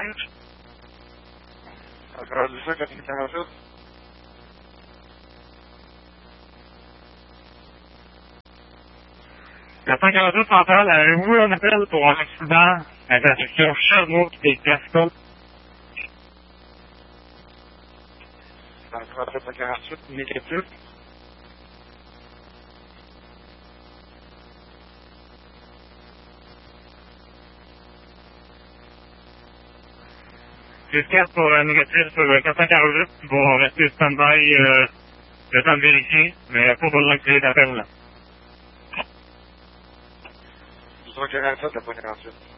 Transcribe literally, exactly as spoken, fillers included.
Encore du ça, quatre cent quarante-huit. quatre cent quarante-huit centrale, avez-vous un appel pour un accident à la section Sherbrooke et Gaston? Encore quatre cent quarante-huit, négatif. six quatre pour un négatif sur le quatre cent quarante-huit, ils vont rester stand-by euh, le temps de vérifier, mais pas besoin de créer d'appel là. deux cent quarante-sept, quatre cent quarante-huit.